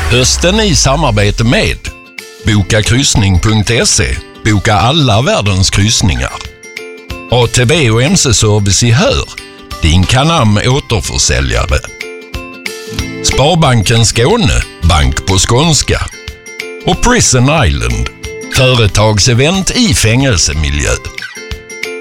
Hösten i samarbete med Bokakryssning.se. Boka alla världens kryssningar. ATB och MC-service i Hör. Din Canam återförsäljare. Sparbanken Skåne. Bank på skånska. Och Prison Island. Företagsevent i fängelsemiljö.